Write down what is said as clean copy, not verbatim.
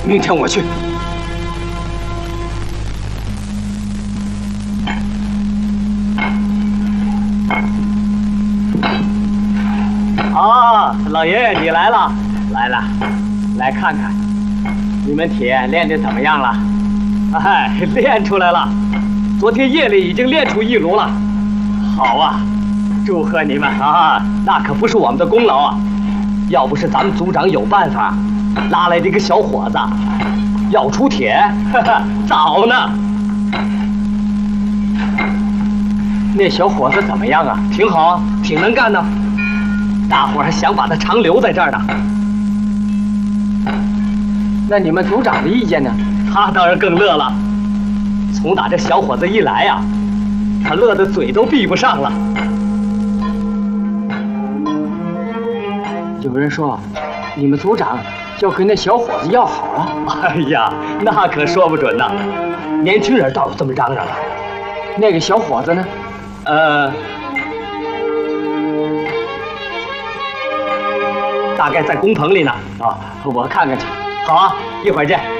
明天我去。啊，老爷爷你来了，来了，来看看，你们铁练得怎么样了？哎，练出来了，昨天夜里已经练出一炉了。好啊，祝贺你们啊！那可不是我们的功劳啊，要不是咱们组长有办法，拉来这个小伙子，要出铁，早呢。那小伙子怎么样啊？挺好啊，挺能干的。大伙儿还想把他长留在这儿呢。那你们组长的意见呢？他当然更乐了。从打这小伙子一来呀，他乐得嘴都闭不上了。有人说，你们组长要跟那小伙子要好了。哎呀，那可说不准呢。年轻人倒是这么嚷嚷的。那个小伙子呢？大概在工棚里呢。啊，我看看去。好啊，一会儿见。